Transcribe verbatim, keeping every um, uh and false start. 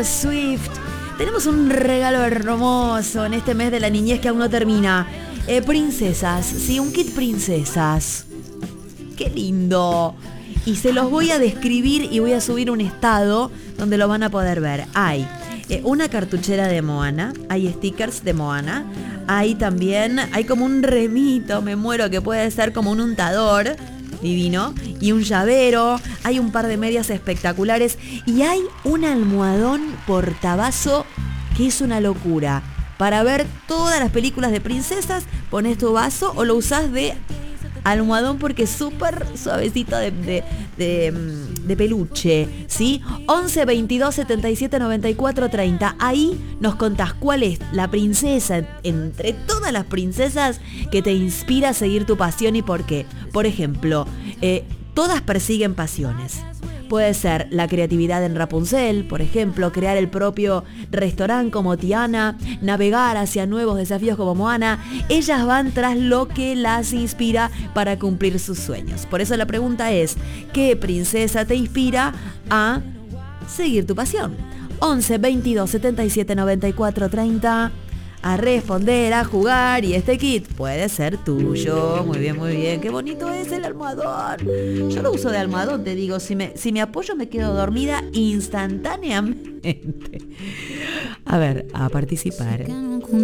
Swift. Tenemos un regalo hermoso en este mes de la niñez que aún no termina. Eh, princesas, sí, un kit princesas. ¡Qué lindo! Y se los voy a describir y voy a subir un estado donde lo van a poder ver. Hay eh, una cartuchera de Moana, hay stickers de Moana, hay también, hay como un remito, me muero, que puede ser como un untador divino, y un llavero, hay un par de medias espectaculares y hay un almohadón portavaso que es una locura. Para ver todas las películas de princesas, pones tu vaso o lo usás de almohadón porque es súper suavecito de, de, de, de peluche, ¿sí? once, veintidós, setenta y siete, noventa y cuatro, treinta. Ahí nos contás cuál es la princesa entre todas las princesas que te inspira a seguir tu pasión y por qué. Por ejemplo, eh, todas persiguen pasiones. Puede ser la creatividad en Rapunzel, por ejemplo, crear el propio restaurante como Tiana, navegar hacia nuevos desafíos como Moana. Ellas van tras lo que las inspira para cumplir sus sueños. Por eso la pregunta es, ¿qué princesa te inspira a seguir tu pasión? once, veintidós, setenta y siete, noventa y cuatro, treinta. A responder, a jugar, y este kit puede ser tuyo. Muy bien, muy bien. Qué bonito es el almohadón. Yo lo uso de almohadón, te digo. Si me, si me apoyo me quedo dormida instantáneamente. A ver, a participar.